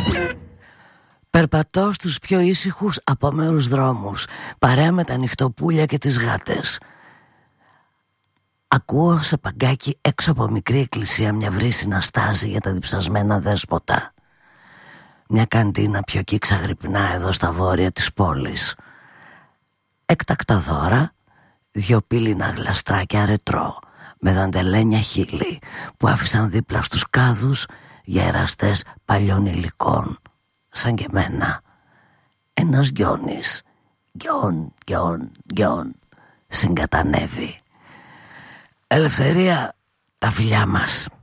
Περπατώ στους πιο ήσυχους απομέρους δρόμους, παρέα με τα νυχτοπούλια και τις γάτες. Ακούω σε παγκάκι έξω από μικρή εκκλησία μια βρύση να στάζει για τα διψασμένα δέσποτα. Μια καντίνα πιο κύξα γρυπνά εδώ στα βόρεια της πόλης. Έκτακτα δώρα, 2 πύληνα γλαστράκια ρετρό με δαντελένια χείλη που άφησαν δίπλα στους κάδους για εραστές παλιών υλικών, σαν και εμένα. Ένας γκιόνης, γκιόν, συγκατανεύει. Ελευθερία, τα φιλιά μας.